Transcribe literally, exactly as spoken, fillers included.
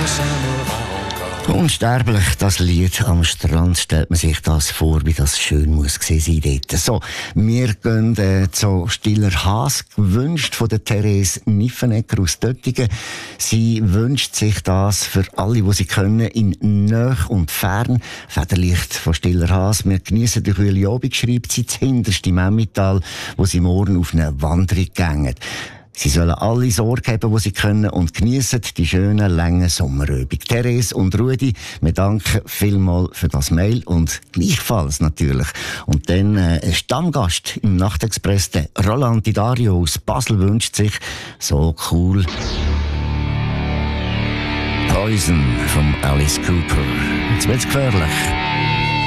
Unsterblich, das Lied am Strand, stellt man sich das vor, wie das schön muss gewesen sein dort. So, wir gehen äh, zu Stiller Haas, gewünscht von der Therese Niffenegger aus Döttingen. Sie wünscht sich das für alle, die sie können, in Nähe und Fern. Federlicht von Stiller Haas. Wir geniessen die kühle Abend, schreibt sie, zuhinterst im Emmental, wo sie morgen auf eine Wanderung gehen. Sie sollen alle Sorge haben, die sie können, und geniessen die schönen, langen Sommerübung. Therese und Rudi, wir danken vielmals für das Mail und gleichfalls natürlich. Und dann äh, ein Stammgast im Nachtexpress, der Roland Di Dario aus Basel, wünscht sich so cool Poison von Alice Cooper. Jetzt wird's gefährlich.